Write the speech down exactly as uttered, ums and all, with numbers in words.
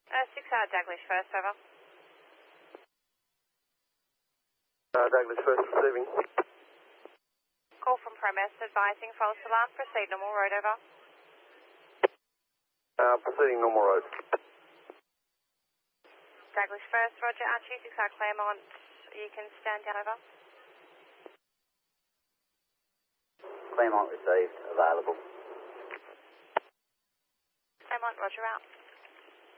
Uh, six hour Douglas first, over. Uh, Douglas first receiving. Call from premise advising false alarm. Proceed normal road, over. Uh, proceeding normal road. Douglas first, Roger, Archie, six hour Claremont. You can stand down, over. Claremont received, available. Claremont, Roger, out.